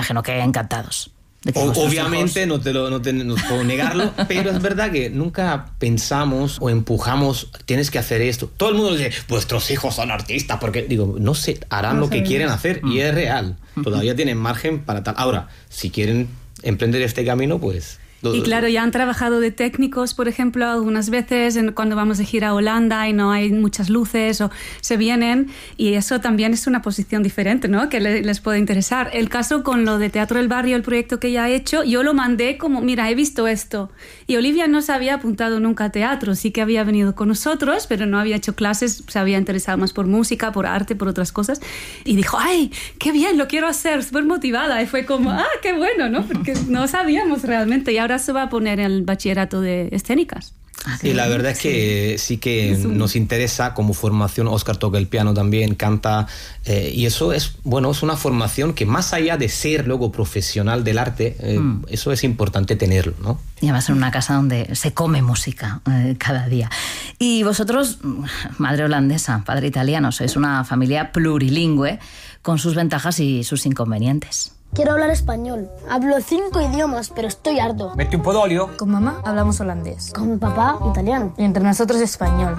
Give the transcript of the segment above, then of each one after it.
imagino que encantados. Obviamente no puedo negarlo, pero es verdad que nunca pensamos o empujamos, tienes que hacer esto. Todo el mundo dice, vuestros hijos son artistas, porque digo, no sé, harán lo que quieren hacer y es real. Todavía tienen margen para tal. Ahora, si quieren emprender este camino, pues... Y claro, ya han trabajado de técnicos, por ejemplo, algunas veces cuando vamos de gira a Holanda y no hay muchas luces o se vienen, y eso también es una posición diferente, ¿no? Que les puede interesar. El caso con lo de Teatro del Barrio, el proyecto que ella ha hecho, yo lo mandé como, mira, he visto esto. Y Olivia no se había apuntado nunca a teatro, sí que había venido con nosotros, pero no había hecho clases, se había interesado más por música, por arte, por otras cosas. Y dijo, ¡ay, qué bien, lo quiero hacer! Súper motivada. Y fue como, ¡ah, qué bueno!, ¿no? Porque no sabíamos realmente. Y ahora se va a poner el bachillerato de escénicas. Y la verdad es que sí que nos interesa como formación. Óscar toca el piano también, canta, y eso es, bueno, es una formación que más allá de ser luego profesional del arte, eso es importante tenerlo, ¿no? Y además en una casa donde se come música cada día. Y vosotros, madre holandesa, padre italiano, sois una familia plurilingüe con sus ventajas y sus inconvenientes. Quiero hablar español. Hablo 5 idiomas, pero estoy harto. Mete un po' d'olio. Con mamá hablamos holandés. Con mi papá, italiano. Y entre nosotros español.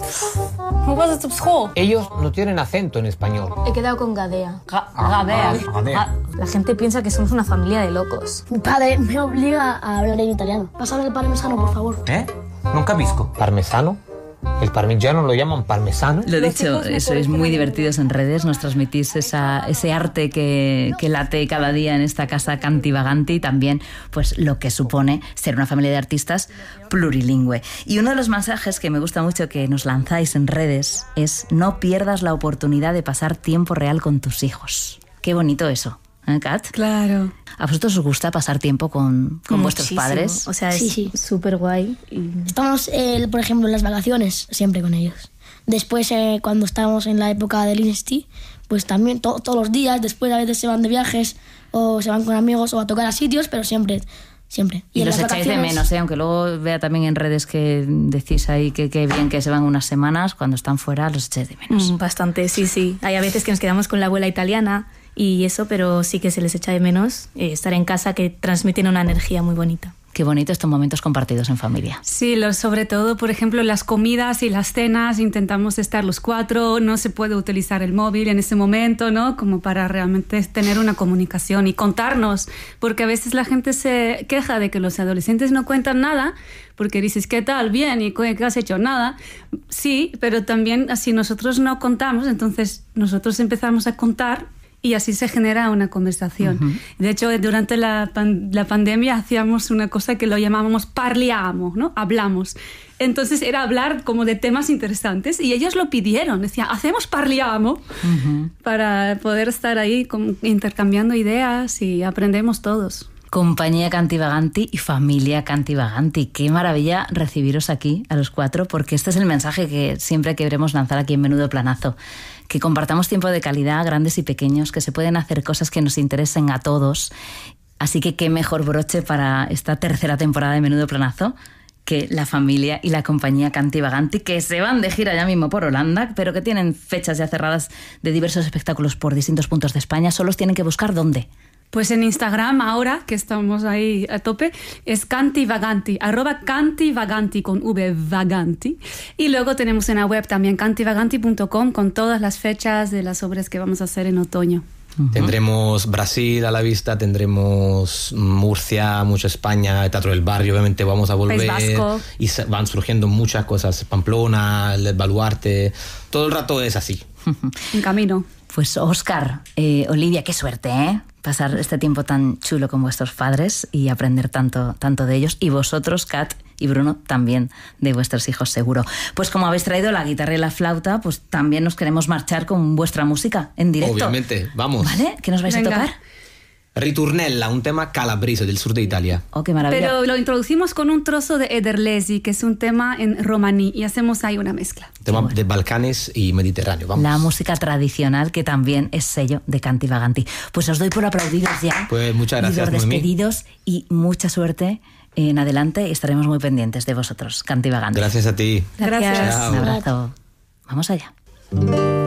¿Cómo vas a school? Ellos no tienen acento en español. He quedado con Gadea. Gadea. La gente piensa que somos una familia de locos. Mi padre me obliga a hablar en italiano. Pásame el parmesano, por favor. Non capisco. ¿Parmesano? El parmigiano lo llaman parmesano. Lo dicho, sois muy divertidos en redes, nos transmitís ese arte que late cada día en esta casa Canti Vaganti, y también pues lo que supone ser una familia de artistas plurilingüe. Y uno de los mensajes que me gusta mucho que nos lanzáis en redes es: no pierdas la oportunidad de pasar tiempo real con tus hijos. Qué bonito eso, ¿eh, Kat? Claro. ¿A vosotros os gusta pasar tiempo con vuestros padres? O sea, es súper guay. Estamos, por ejemplo, en las vacaciones, siempre con ellos. Después, cuando estábamos en la época del INSTI, pues también todos los días. Después a veces se van de viajes o se van con amigos o a tocar a sitios, pero siempre. Y los echáis de menos, aunque luego vea también en redes que decís ahí que bien que se van unas semanas, cuando están fuera los echáis de menos. Bastante, sí. Hay a veces que nos quedamos con la abuela italiana y eso, pero sí que se les echa de menos estar en casa, que transmiten una energía muy bonita. Qué bonito estos momentos compartidos en familia. Sí, sobre todo, por ejemplo, las comidas y las cenas, intentamos estar los 4, no se puede utilizar el móvil en ese momento, ¿no? Como para realmente tener una comunicación y contarnos, porque a veces la gente se queja de que los adolescentes no cuentan nada, porque dices, ¿qué tal? Bien, ¿y qué has hecho? Nada. Sí, pero también así nosotros no contamos, entonces nosotros empezamos a contar y así se genera una conversación. Uh-huh. De hecho, durante la pandemia hacíamos una cosa que lo llamábamos parliamo, ¿no? Hablamos. Entonces era hablar como de temas interesantes y ellos lo pidieron. Decían, hacemos parliamo, para poder estar ahí intercambiando ideas y aprendemos todos. Compañía Canti Vaganti y familia Canti Vaganti. Qué maravilla recibiros aquí a los 4, porque este es el mensaje que siempre queremos lanzar aquí en Menudo Planazo. Que compartamos tiempo de calidad, grandes y pequeños, que se pueden hacer cosas que nos interesen a todos. Así que qué mejor broche para esta tercera temporada de Menudo Planazo que la familia y la compañía Canti Vaganti, que se van de gira ya mismo por Holanda, pero que tienen fechas ya cerradas de diversos espectáculos por distintos puntos de España. Solo los tienen que buscar, ¿dónde? Pues en Instagram ahora, que estamos ahí a tope, es Canti Vaganti, @cantivaganti con V, Vaganti. Y luego tenemos en la web también cantivaganti.com con todas las fechas de las obras que vamos a hacer en otoño. Uh-huh. Tendremos Brasil a la vista, tendremos Murcia, mucho España, Teatro del Barrio, obviamente vamos a volver. País Vasco. Y van surgiendo muchas cosas, Pamplona, el Baluarte, todo el rato es así. En camino. Pues Óscar, Olivia, qué suerte, ¿eh? Pasar este tiempo tan chulo con vuestros padres y aprender tanto de ellos. Y vosotros, Kat y Bruno, también de vuestros hijos, seguro. Pues como habéis traído la guitarra y la flauta, pues también nos queremos marchar con vuestra música en directo. Obviamente, vamos. ¿Vale? ¿Qué nos vais a tocar? Ritornella, un tema calabrese del sur de Italia. Oh, qué maravilla. Pero lo introducimos con un trozo de Ederlesi, que es un tema en romaní, y hacemos ahí una mezcla. Tema de Balcanes y Mediterráneo, vamos. La música tradicional, que también es sello de Canti Vaganti. Pues os doy por aplaudidos ya. Pues muchas gracias, Noemí. Despedidos y mucha suerte en adelante. Estaremos muy pendientes de vosotros, Canti Vaganti. Gracias a ti. Gracias. Un abrazo. Vamos allá.